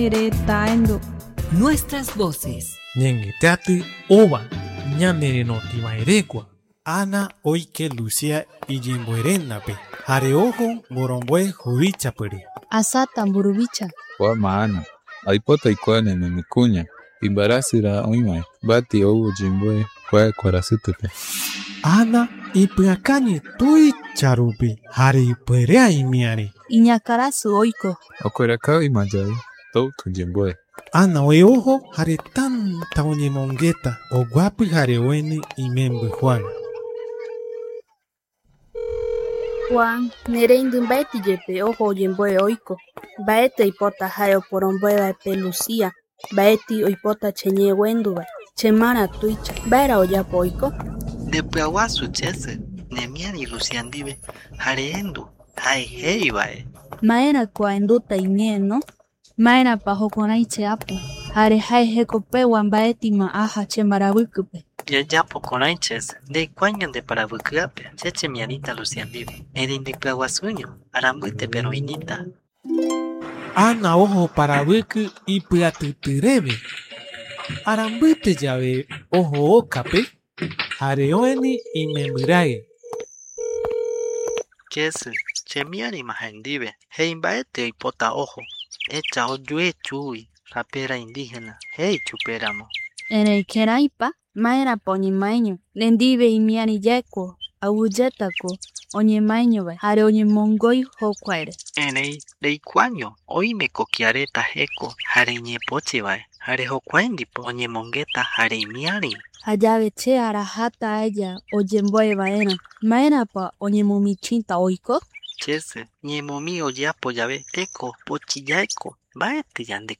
Taendo. Nuestras voces. Ñengue teatri ova ñamere no timaerekua. Ana oike Lucia iyemboerénape. Jare ojo moromboe huichapere. Asata mburubicha. Kwa maana aipota ikuane na mikunya imbarasira oimae bati ou jimbue kwa kwarasutupe. Ana ipiakani tui charupi jare iperea imiare. Iñakarasu oiko. Okuerakao imayai tou tujimbue. Ana we ojo jare tanta oñemongeta oguapi jare oene imembe Juan. Juan, nereindi mbaeti yepe ojo oyemboe oiko. Baete ipota jae oporomboe pe Lucía. Baeti oipota chenye wenduba. Chemara tuicha. Baera oyapo oiko. Depuaguasu chese. Nemiani Luciandive. Jareendu. Hai hei bae. Maera kwa enduta iñeno. Maera pajokonaiche apo. Jare jae hekopewan baeti ma aja chemarabukupe. Yayapo conaiches, de cuañan de para bucape, cheche mianita Luciandive, edin de plaguasuño, arambute peroinita. Ana ojo para buku ipiatutirebe. Arambute llave ojo okape, jare oene imembrae. Chese, chemiani majendive, heimbaete ipota ojo, echa oyue chui, rapera indígena, hei chuperamo. En el Keraipa, maera poñimaño, lendive imiani yeko, awuyetako, oñemaño ba, jare oñemongoi hokuaire. Enei, leikuaño, oime coquiareta heco, jare ñepoche bae, jare hokuaindipo, oñemongeta jare imiari. Hayave che arajata a ella, oyemboe baena, maera pa oñemomichinta oiko. Chese, ñemomi oyapo llave, eco, pochillaeco, baete yande